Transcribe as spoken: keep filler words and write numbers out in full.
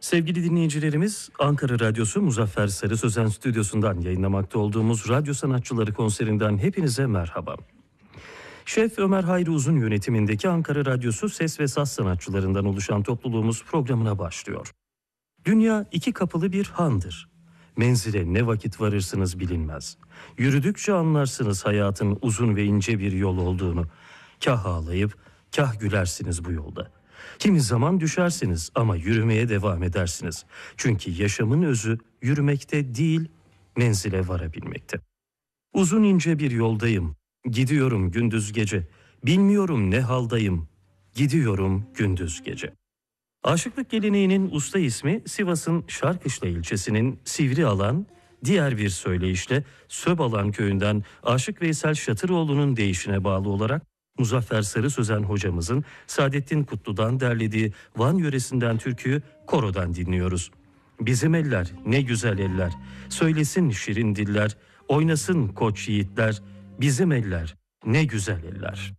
Sevgili dinleyicilerimiz, Ankara Radyosu Muzaffer Sarı Sözen stüdyosundan yayınlamakta olduğumuz Radyo Sanatçıları konserinden hepinize merhaba. Şef Ömer Hayri Uzun yönetimindeki Ankara Radyosu ses ve saz sanatçılarından oluşan topluluğumuz programına başlıyor. Dünya iki kapılı bir handır. Menzile ne vakit varırsınız bilinmez. Yürüdükçe anlarsınız hayatın uzun ve ince bir yol olduğunu. Kah ağlayıp kah gülersiniz bu yolda. Kimi zaman düşersiniz ama yürümeye devam edersiniz. Çünkü yaşamın özü yürümekte değil, menzile varabilmekte. Uzun ince bir yoldayım, gidiyorum gündüz gece. Bilmiyorum ne haldayım, gidiyorum gündüz gece. Aşıklık geleneğinin usta ismi Sivas'ın Şarkışla ilçesinin Sivrialan, diğer bir söyleyişle Söbalan köyünden Aşık Veysel Şatıroğlu'nun deyişine bağlı olarak Muzaffer Sarı Sözen hocamızın Saadettin Kutlu'dan derlediği Van yöresinden türküyü korodan dinliyoruz. Bizim eller ne güzel eller, söylesin şirin diller, oynasın koç yiğitler, bizim eller ne güzel eller.